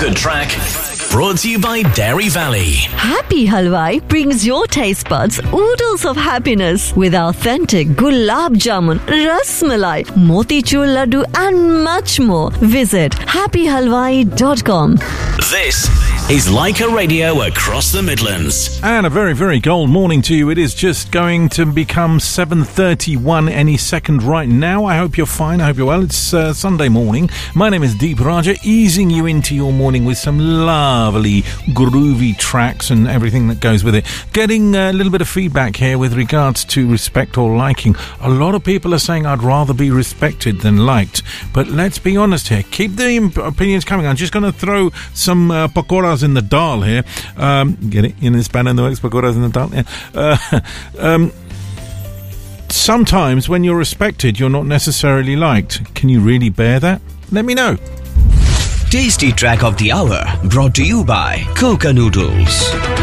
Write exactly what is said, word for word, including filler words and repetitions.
feel-good track brought to you by Dairy Valley. Happy Halwai brings your taste buds oodles of happiness with authentic gulab jamun, ras malai, motichur laddu and much more. Visit happy halwai dot com. This is Leica Radio across the Midlands. And a very, very gold morning to you. It is just going to become seven thirty-one any second right now. I hope you're fine. I hope you're well. It's uh, Sunday morning. My name is Deep Raja, easing you into your morning with some lovely, groovy tracks and everything that goes with it. Getting a little bit of feedback here with regards to respect or liking. A lot of people are saying I'd rather be respected than liked. But let's be honest here. Keep the opinions coming. I'm just going to throw some uh, pakoras in the dal here. Um, get it? In this band in the works, pakoras in the dal. Yeah. Uh, um, sometimes when you're respected, you're not necessarily liked. Can you really bear that? Let me know. Tasty track of the hour brought to you by Coca Noodles.